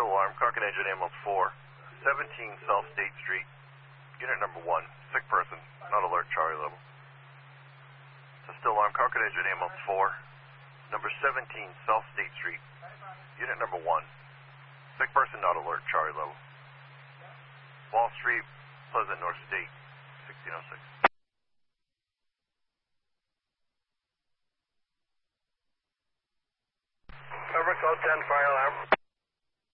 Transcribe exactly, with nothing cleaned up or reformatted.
still alarm, Carcat Engine Ambulance four, seventeen South State Street, unit number one, sick person, not alert, Charlie level. It's a still alarm, Carcat Engine Ambulance four, number seventeen South State Street, unit number one, sick person, not alert, Charlie level. Wall Street, Pleasant North State, sixteen oh six. Over, code ten, fire alarm.